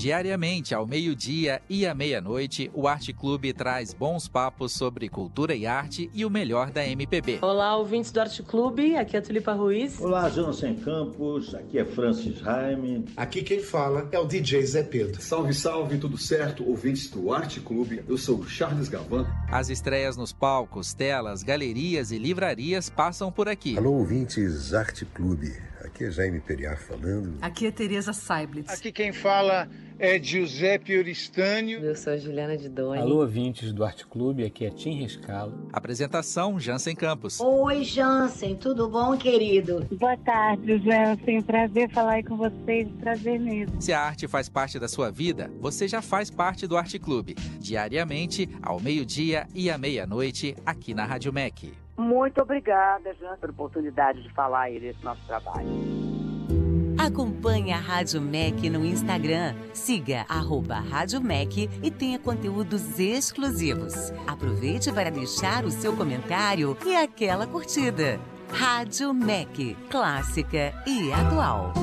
Diariamente, ao meio-dia e à meia-noite, o Arte Clube traz bons papos sobre cultura e arte e o melhor da MPB. Olá, ouvintes do Arte Clube, aqui é a Tulipa Ruiz. Olá, Jansen Campos, aqui é Francis Raime. Aqui quem fala é o DJ Zé Pedro. Salve, salve, tudo certo, ouvintes do Arte Clube, eu sou o Charles Gavan. As estreias nos palcos, telas, galerias e livrarias passam por aqui. Alô, ouvintes Arte Clube, aqui é Jaime Periar falando. Aqui é Tereza Seiblitz. Aqui quem fala é Giuseppe Oristânio. Eu sou a Juliana de Doni. Alô, ouvintes do Arte Clube, aqui é Tim Rescalo. Apresentação, Jansen Campos. Oi, Jansen, tudo bom, querido? Boa tarde, Jansen, prazer falar aí com vocês, prazer mesmo. Se a arte faz parte da sua vida, você já faz parte do Arte Clube. Diariamente, ao meio-dia e à meia-noite, aqui na Rádio MEC. Muito obrigada, Jansen, pela oportunidade de falar aí desse nosso trabalho. Acompanhe a Rádio MEC no Instagram. Siga @Rádio MEC e tenha conteúdos exclusivos. Aproveite para deixar o seu comentário e aquela curtida. Rádio MEC, clássica e atual.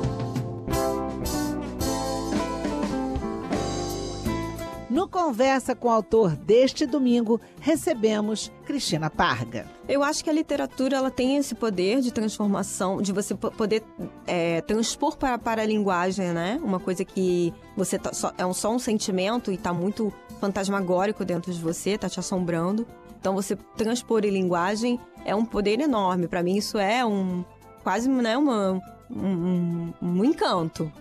No Conversa com o Autor deste domingo, recebemos Cristina Parga. Eu acho que a literatura ela tem esse poder de transformação, de você poder transpor para a linguagem, né? Uma coisa que você é só um sentimento e está muito fantasmagórico dentro de você, está te assombrando. Então você transpor em linguagem é um poder enorme. Para mim isso é quase, né, um encanto.